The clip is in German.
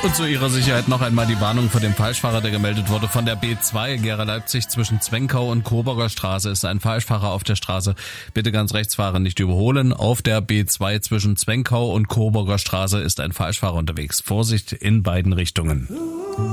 Und zu Ihrer Sicherheit noch einmal die Warnung vor dem Falschfahrer, der gemeldet wurde von der B2 Gera-Leipzig zwischen Zwenkau und Coburger Straße. Ist ein Falschfahrer auf der Straße. Bitte ganz rechts fahren, nicht überholen. Auf der B2 zwischen Zwenkau und Coburger Straße ist ein Falschfahrer unterwegs. Vorsicht in beiden Richtungen.